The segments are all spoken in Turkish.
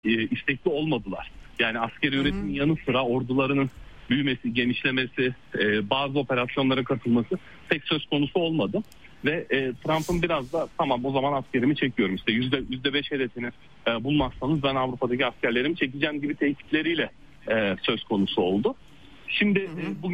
istekli olmadılar. Yani askeri üretimin yanı sıra ordularının büyümesi, genişlemesi, bazı operasyonlara katılması pek söz konusu olmadı. Ve Trump'ın biraz da tamam o zaman askerimi çekiyorum, işte %5 hedefini bulmazsanız ben Avrupa'daki askerlerimi çekeceğim gibi tehditleriyle söz konusu oldu. Şimdi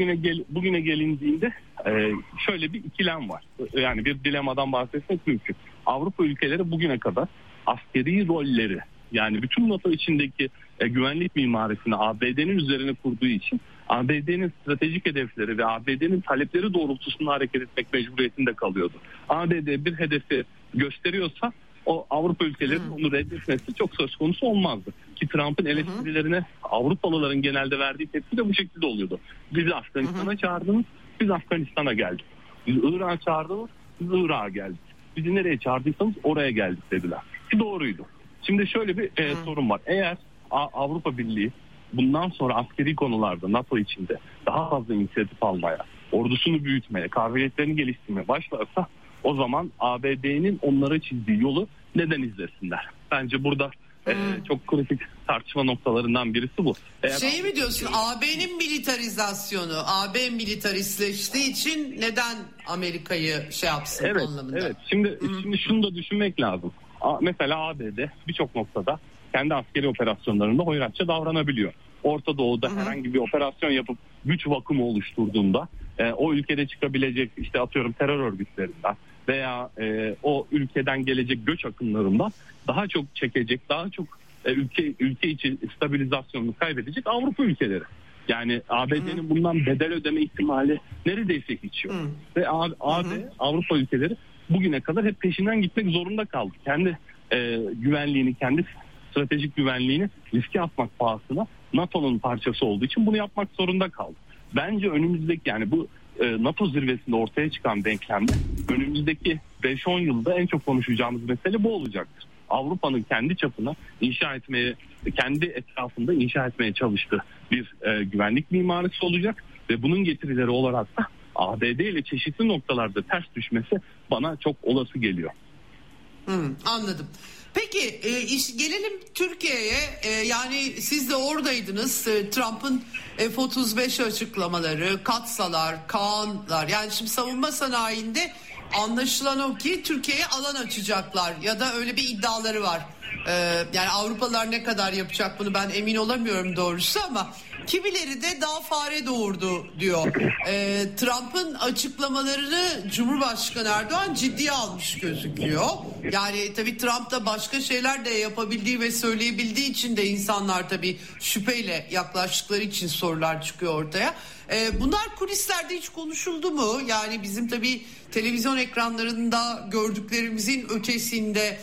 bugüne gelindiğinde şöyle bir ikilem var. Yani bir dilemadan bahsetmek mümkün. Avrupa ülkeleri bugüne kadar askeri rolleri, yani bütün NATO içindeki güvenlik mimarisini ABD'nin üzerine kurduğu için ABD'nin stratejik hedefleri ve ABD'nin talepleri doğrultusunda hareket etmek mecburiyetinde kalıyordu. ABD bir hedefi gösteriyorsa o Avrupa ülkelerinin onu reddetmesi çok söz konusu olmazdı. Ki Trump'ın eleştirilerine Avrupalıların genelde verdiği tepki de bu şekilde oluyordu. Bizi Afganistan'a çağırdınız, biz Afganistan'a geldik. Bizi Irak'a çağırdınız, biz Irak'a geldik. Bizi nereye çağırdıysanız oraya geldik dediler. Ki doğruydu. Şimdi şöyle bir sorun var. Eğer Avrupa Birliği bundan sonra askeri konularda NATO içinde daha fazla inisiyatif almaya, ordusunu büyütmeye, kabiliyetlerini geliştirmeye başlarsa o zaman ABD'nin onlara çizdiği yolu neden izlesinler? Bence burada çok kritik tartışma noktalarından birisi bu. Şey mi diyorsun, AB'nin militarizasyonu, AB militaristleştiği için neden Amerika'yı şey yapsın anlamında? Evet. Şimdi şunu da düşünmek lazım. Mesela ABD birçok noktada kendi askeri operasyonlarında hoyratça davranabiliyor. Orta Doğu'da herhangi bir operasyon yapıp güç vakumu oluşturduğunda o ülkede çıkabilecek işte atıyorum terör örgütlerinden veya o ülkeden gelecek göç akımlarından daha çok çekecek, daha çok ülke içi stabilizasyonunu kaybedecek Avrupa ülkeleri. Yani ABD'nin bundan bedel ödeme ihtimali neredeyse hiç yok. Ve Avrupa ülkeleri bugüne kadar hep peşinden gitmek zorunda kaldı. Kendi güvenliğini, kendi stratejik güvenliğini riske atmak pahasına NATO'nun parçası olduğu için bunu yapmak zorunda kaldı. Bence önümüzdeki, yani bu NATO zirvesinde ortaya çıkan denklemde önümüzdeki 5-10 yılda en çok konuşacağımız mesele bu olacaktır. Avrupa'nın kendi çapına inşa etmeye, kendi etrafında inşa etmeye çalıştığı bir güvenlik mimarisi olacak ve bunun getirileri olarak da ABD ile çeşitli noktalarda ters düşmesi bana çok olası geliyor. Anladım. Peki gelelim Türkiye'ye. Yani siz de oradaydınız. Trump'ın F-35 açıklamaları, Katsalar, Kaanlar. Yani şimdi savunma sanayinde anlaşılan o ki Türkiye'ye alan açacaklar ya da öyle bir iddiaları var. Yani Avrupalılar ne kadar yapacak bunu ben emin olamıyorum doğrusu, ama kimileri de daha fare doğurdu diyor. Trump'ın açıklamalarını Cumhurbaşkanı Erdoğan ciddiye almış gözüküyor. Yani tabii Trump da başka şeyler de yapabildiği ve söyleyebildiği için de insanlar tabii şüpheyle yaklaştıkları için sorular çıkıyor ortaya. Bunlar kulislerde hiç konuşuldu mu? Yani bizim tabii televizyon ekranlarında gördüklerimizin ötesinde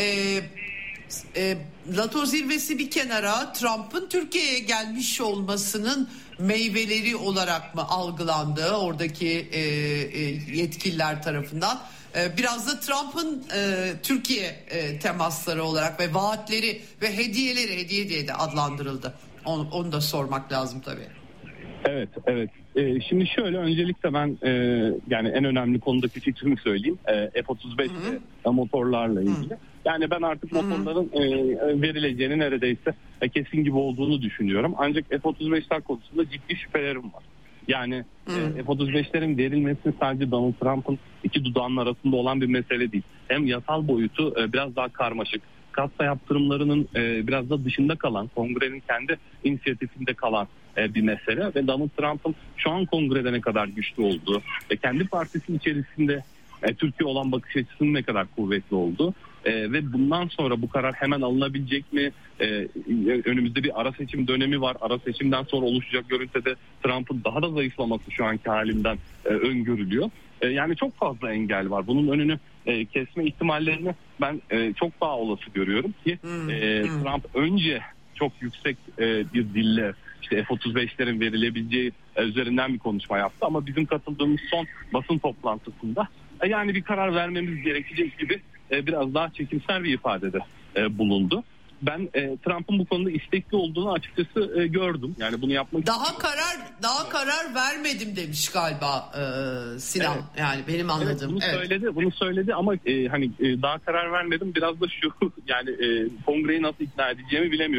NATO zirvesi bir kenara, Trump'ın Türkiye'ye gelmiş olmasının meyveleri olarak mı algılandı oradaki yetkililer tarafından? Biraz da Trump'ın Türkiye temasları olarak ve vaatleri ve hediye diye de adlandırıldı. Onu da sormak lazım tabii. Evet. Şimdi şöyle, öncelikle ben yani en önemli konudaki fikrimi söyleyeyim. F-35 motorlarla ilgili. Yani ben artık motorların verileceğini neredeyse kesin gibi olduğunu düşünüyorum. Ancak F-35'ler konusunda ciddi şüphelerim var. Yani F-35'lerin verilmesi sadece Donald Trump'ın iki dudağının arasında olan bir mesele değil. Hem yasal boyutu biraz daha karmaşık. Kasa yaptırımlarının biraz da dışında kalan, kongrenin kendi inisiyatifinde kalan bir mesele ve Donald Trump'ın şu an kongrede ne kadar güçlü olduğu ve kendi partisinin içerisinde Türkiye olan bakış açısının ne kadar kuvvetli olduğu ve bundan sonra bu karar hemen alınabilecek mi? Önümüzde bir ara seçim dönemi var. Ara seçimden sonra oluşacak görüntüde Trump'ın daha da zayıflaması şu anki halinden öngörülüyor. Yani çok fazla engel var. Bunun önünü kesme ihtimallerini ben çok daha olası görüyorum ki Trump önce çok yüksek bir dille işte F-35'lerin verilebileceği üzerinden bir konuşma yaptı, ama bizim katıldığımız son basın toplantısında yani bir karar vermemiz gerekecek gibi biraz daha çekimser bir ifadede bulundu. Ben Trump'ın bu konuda istekli olduğunu açıkçası gördüm. Yani bunu yapmak daha karar vermedim demiş galiba Sinan. Evet. Yani benim anladığım. Bunu söyledi ama hani daha karar vermedim. Biraz da şu yani kongreyi nasıl ikna edeceğimi bilemiyorum.